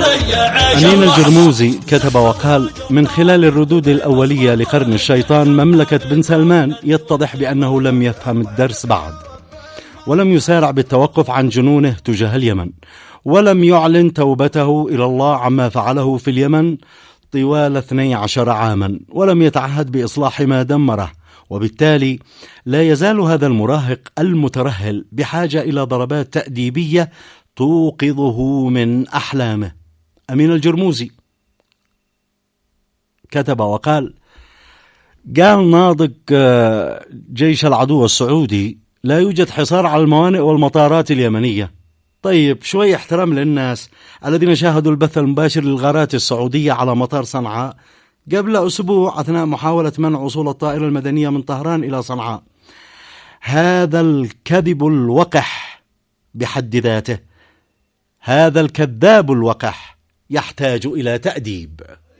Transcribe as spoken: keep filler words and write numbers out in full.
أمين الجرموزي كتب وقال: من خلال الردود الأولية لقرن الشيطان مملكة بن سلمان يتضح بأنه لم يفهم الدرس بعد، ولم يسارع بالتوقف عن جنونه تجاه اليمن، ولم يعلن توبته إلى الله عما فعله في اليمن طوال اثني عشر عاما، ولم يتعهد بإصلاح ما دمره، وبالتالي لا يزال هذا المراهق المترهل بحاجة إلى ضربات تأديبية توقظه من أحلامه. أمين الجرموزي كتب وقال: قال ناضق جيش العدو السعودي: لا يوجد حصار على الموانئ والمطارات اليمنية. طيب شوي احترام للناس الذين شاهدوا البث المباشر للغارات السعودية على مطار صنعاء قبل أسبوع أثناء محاولة منع وصول الطائرة المدنية من طهران إلى صنعاء. هذا الكذب الوقح بحد ذاته، هذا الكذاب الوقح يحتاج إلى تأديب.